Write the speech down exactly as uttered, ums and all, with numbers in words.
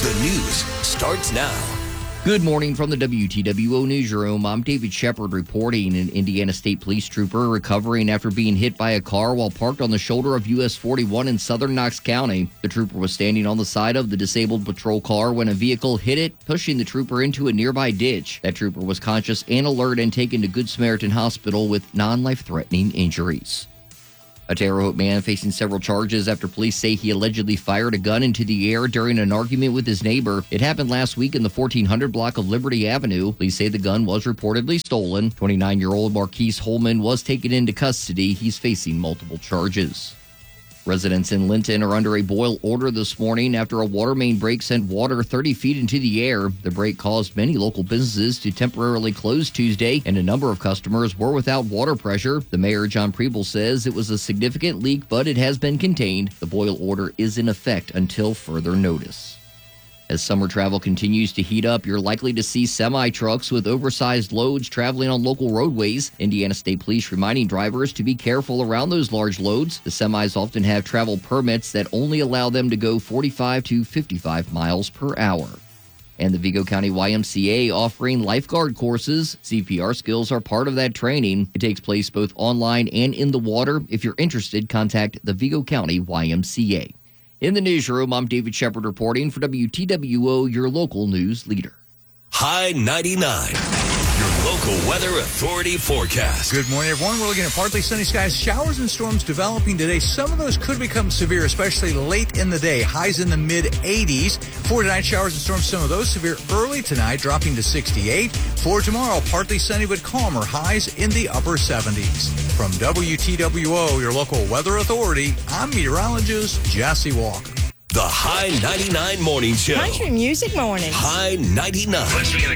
The news starts now. Good morning from the W T W O Newsroom. I'm David Shepard reporting. An Indiana State Police trooper recovering after being hit by a car while parked on the shoulder of U S forty-one in southern Knox County. The trooper was standing on the side of the disabled patrol car when a vehicle hit it, pushing the trooper into a nearby ditch. That trooper was conscious and alert and taken to Good Samaritan Hospital with non-life-threatening injuries. A Terre Haute man facing several charges after police say he allegedly fired a gun into the air during an argument with his neighbor. It happened last week in the fourteen hundred block of Liberty Avenue. Police say the gun was reportedly stolen. twenty-nine-year-old Marquise Holman was taken into custody. He's facing multiple charges. Residents in Linton are under a boil order this morning after a water main break sent water thirty feet into the air. The break caused many local businesses to temporarily close Tuesday, and a number of customers were without water pressure. The mayor, John Preble, says it was a significant leak, but it has been contained. The boil order is in effect until further notice. As summer travel continues to heat up, you're likely to see semi-trucks with oversized loads traveling on local roadways. Indiana State Police reminding drivers to be careful around those large loads. The semis often have travel permits that only allow them to go forty-five to fifty-five miles per hour. And the Vigo County Y M C A offering lifeguard courses. C P R skills are part of that training. It takes place both online and in the water. If you're interested, contact the Vigo County Y M C A. In the newsroom, I'm David Shepard reporting for W T W O, your local news leader. High ninety-nine, your local weather authority forecast. Good morning, everyone. We're looking at partly sunny skies, showers and storms developing today. Some of those could become severe, especially late in the day. Highs in the mid eighties. For tonight, showers and storms, some of those severe early tonight, dropping to sixty-eight. For tomorrow, partly sunny but calmer. Highs in the upper seventies. From W T W O, your local weather authority, I'm meteorologist Jesse Walker. The High ninety-nine Morning Show. Country Music Morning. High ninety-nine.